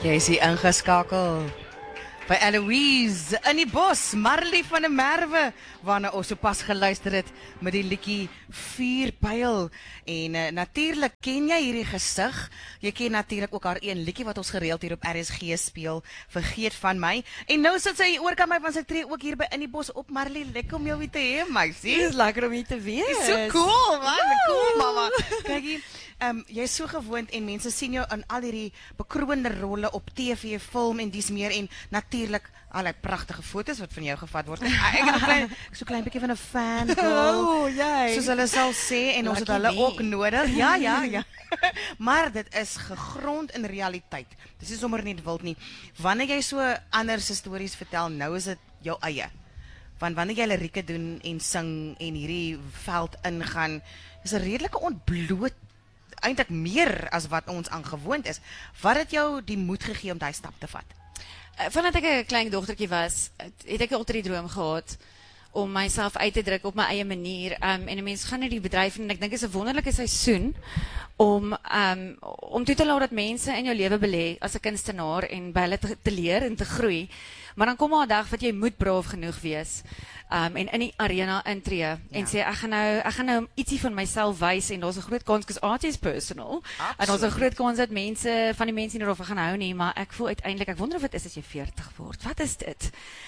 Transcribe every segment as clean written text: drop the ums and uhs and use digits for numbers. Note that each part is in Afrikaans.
Jy is hier ingeskakel by Eloise in die bos, Marley van der Merwe, waarna ons sopas geluister het met die liedjie Vuurpyl. En natuurlik ken jy hierdie gesig. Jy ken natuurlik ook haar een liedjie wat ons gereeld hier op RSG speel, Vergeet van my. En nou sit sy oor kan my van sy tree ook hier by in die bos op. Marley, lekker om jou weer te hê, meisie. Dis lekker om hier te wees. So cool, man. Cool, mama. Kyk hier. Jy is so gewoond en mense sien jou in al hierdie bekroonde rolle op TV, film en dis meer en natuurlik al die pragtige foto's wat van jou gevat word. Ek is so klein bietjie van 'n fan girl. Oh, jy. Soos hulle sal sê en ons het hulle ook nodig. Ja. Maar dit is gegrond in realiteit. Dis nie sommer net wild nie. Wanneer jy so ander se stories vertel, nou is dit jou eie. Want wanneer jy lirieke doen en sing en hierdie veld ingaan, is 'n redelike ontbloot eintlik meer as wat ons aangewoond is. Wat het jou die moed gegee om daai stap te vat? Vandat ek 'n klein dogtertjie was, het ek altyd die droom gehad om myself uit te druk op my eie manier. En 'n mens gaan in die bedryf en ek dink dit is 'n wonderlike seisoen om toe te laat dat mense in jou lewe belê as 'n kunstenaar en by hulle te leer en te groei. Maar dan kom maar 'n dag wat jy moet braaf genoeg wees en in die arena intree en sê ek gaan nou ietsie van myself wys en daar's 'n groot kans because art is personal. Absoluut. En daar's 'n groot kans dat mense van die mense nie daaroor gaan hou nie, maar ek voel uiteindelik ek wonder of dit is as jy 40 word. Wat is dit?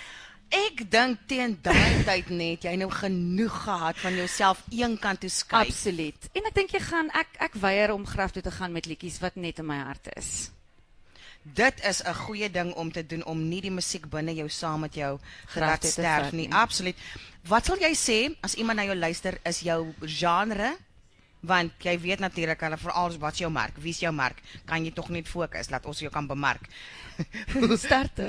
Ek dink teen daai tyd net jy nou genoeg gehad van jouself een kant toe skuif. Absoluut. En ek dink ek weier om graf toe te gaan met liedjies wat net in my hart is. Dit is 'n goeie ding om te doen, om nie die musiek binne jou saam met jou te Graf laat toe te sterf vat nie. nie. Absoluut. Wat sal jy sê as iemand na jou luister is jou genre? Want jy weet natuurlik hulle veral wat is jou merk? Wie is jou merk? Kan jy tog net fokus, laat ons jou kan bemark. Starte.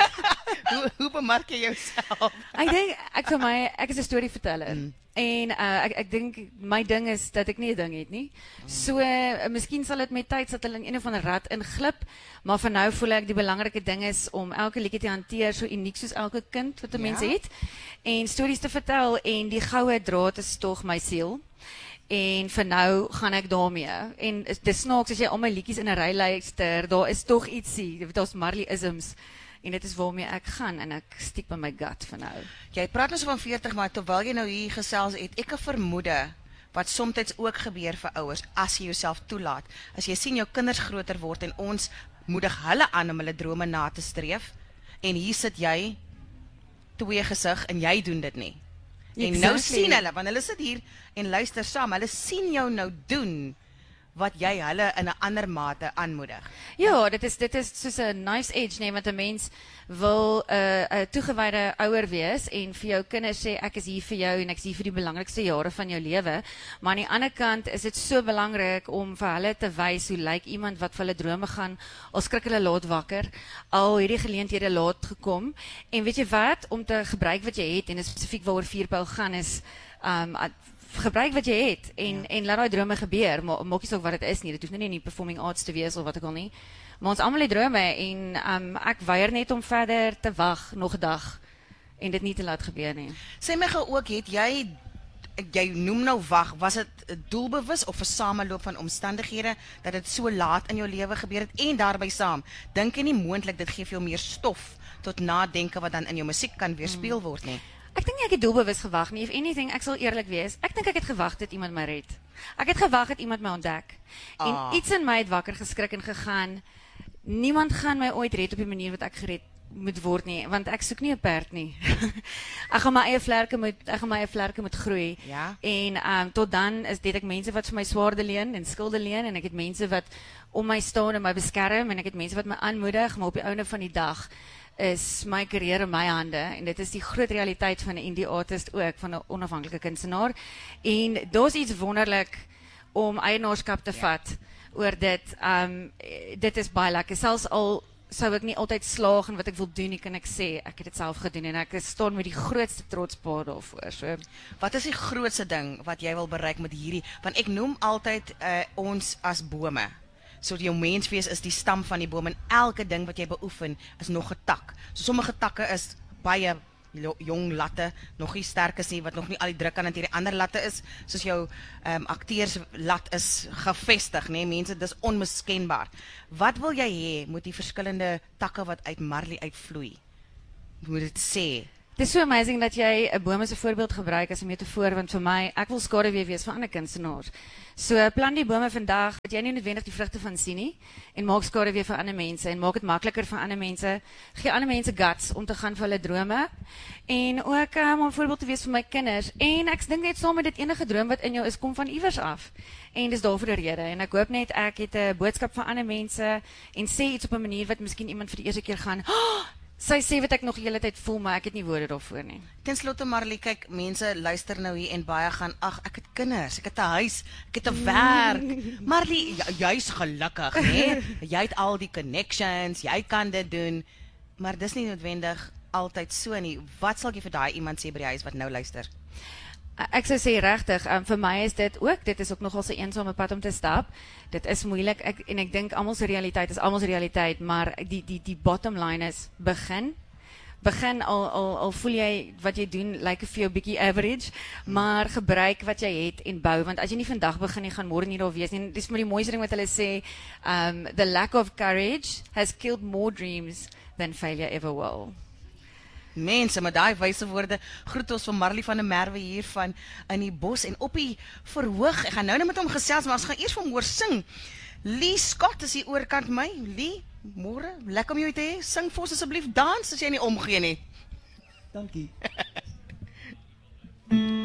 Hoe bemark jy jouself? Ek dink ek is 'n storieverteller. En ek dink my ding is dat ek nie 'n ding het nie. So miskien sal dit met tyd dat hulle in een of ander rad inglip, maar vir nou voel ek die belangrike ding is om elke liedjie te hanteer so uniek soos elke kind wat 'n mens het en stories te vertel en die goue draad is tog my siel. En vir nou gaan ek daarmee. En dis snaaks as jy al my liedjies in 'n ry luister, daar is tog ietsie, daar's Marley-isms. En dit is waarmee ek gaan en ek stiek by my gut vir nou. Jy praat nou so van 40, maar terwyl jy nou hier gesels het, ek 'n vermoede wat soms ook gebeur vir ouers as jy jouself toelaat. As jy sien jou kinders groter word en ons moedig hulle aan om hulle drome na te streef en hier sit jy twee gesig en jy doen dit nie. En nou sien hulle, want hulle sit hier en luister saam, hulle sien jou nou doen wat jy hulle in 'n ander mate aanmoedig. Ja, dit is soos 'n knife's edge, nee, want 'n mens wil 'n toegewyde ouer wees en vir jou kinders sê ek is hier vir jou en ek is hier vir die belangrikste jare van jou lewe. Maar aan die ander kant is dit so belangrik om vir hulle te wys hoe lyk iemand wat vir hulle drome gaan, al skrik hulle laat wakker, al hierdie geleenthede laat gekom. En weet jy wat, om te gebruik wat jy het en spesifiek waaroor Vuurpyl gaan is gebruik wat jy het en laat daai drome gebeur, maar maak nie saak wat dit is nie, dit hoef nie in die performing arts te wees of wat ek al nie, maar ons almal het drome en ek weier net om verder te wag nog 'n dag en dit nie te laat gebeur nie. Sê my gou ook, het jy noem nou wag, was dit doelbewus of 'n sameloop van omstandighede dat dit so laat in jou lewe gebeur het en daarbey saam, dink jy nie moontlik dit gee vir jou meer stof tot nadenke wat dan in jou musiek kan weerspieël word nie? Ek dink nie ek het doelbewus gewag nie. If anything, ek sal eerlik wees. Ek dink ek het gewag dat iemand my red. Ek het gewag dat iemand my ontdek. En iets in my het wakker geskrik en gegaan. Niemand gaan my ooit red op die manier wat ek gered moet word nie, want ek soek nie 'n perd nie. Ek gaan my eie vlerke moet groei. Ja. En tot dan het ek mense wat vir my swaarde leen en skulde leen en ek het mense wat om my staan en my beskerm en ek het mense wat my aanmoedig, maar op die einde van die dag is my carrière in my hande en dit is die groot realiteit van 'n indie artist ook, van 'n onafhanklike kunstenaar en daar's iets wonderlik om eienaarskap te vat oor dit. Dit is baie lekker, selfs al sou ek nie altyd slaag in wat ek wil doen nie, kan ek sê ek het dit self gedoen en ek staan met die grootste trotsbaar daarvoor. So wat is die grootste ding wat jy wil bereik met hierdie, want ek noem altyd ons as bome. So jou menswees is die stam van die boom en elke ding wat jy beoefen is nog 'n tak. So sommige takke is baie jong latte nog nie sterk is nie, wat nog nie al die druk kan hanteer. Die ander latte is, soos jou akteurslat is gevestig, nee, mense, dis onmiskenbaar. Wat wil jy hê moet die verskillende takke wat uit Marley uitvloei? Moet dit sê? Het is so amazing dat jy 'n boom as 'n voorbeeld gebruik as 'n metafoor, want vir my, ek wil skaduwee wees vir ander kunstenaars. So plant die bome vandag wat jy nie noodwendig die vrugte van sien nie, en maak skaduwee vir ander mense, en maak dit makliker vir ander mense, gee ander mense guts om te gaan vir hulle drome, en ook om 'n voorbeeld te wees vir my kinders, en ek dink net saam met dit enige droom wat in jou is, kom van iewers af, en dis daarvoor 'n rede, en ek hoop net ek het 'n boodskap vir ander mense, en sê iets op 'n manier wat miskien iemand vir die eerste keer gaan, sy sê wat ek nog die hele tyd voel, maar ek het nie woorde daarvoor nie. Ten slotte, Marley, kyk, mense luister nou hier en baie gaan, ag, ek het kinders, ek het 'n huis, ek het 'n werk. Marley, jy's gelukkig, hè? Jy het al die connections, jy kan dit doen, maar dis nie noodwendig altyd so nie. Wat sal jy vir daai iemand sê by die huis wat nou luister? Ek sou sê regtig, vir my is dit is ook nogal so 'n eensame pad om te stap. Dit is moeilik, en ek dink almal se realiteit is almal se realiteit, maar die bottom line is begin al voel jy wat jy doen lyk vir jou bietjie average, maar gebruik wat jy het en bou, want as jy nie vandag begin nie, gaan môre nie daar wees nie. Dis maar die mooiste ding wat hulle sê, the lack of courage has killed more dreams than failure ever will. Mense, met daai wyse woorde groet ons van Marley van der Merwe hier van in die bos en op die verhoog. Ek gaan nou met hom gesels, maar ons gaan eers vir hom hoor sing. Lee Scott is hier oorkant my. Lee, môre, lekker om jou te hê. Sing vir ons asseblief, dans as jy nie omgee nie. Dankie.